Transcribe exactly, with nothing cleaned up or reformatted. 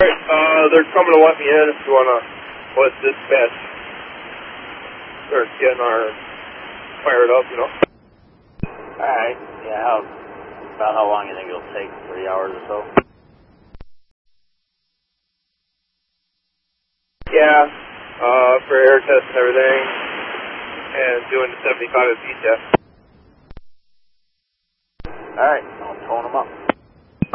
Alright, uh, they're coming to let me in if you want to let dispatch start getting our fired up, you know. Alright, yeah, how, about how long do you think it'll take? Three hours or so? Yeah, uh, for air test and everything, and doing the seventy-five at P test. Alright, I'll tone them up.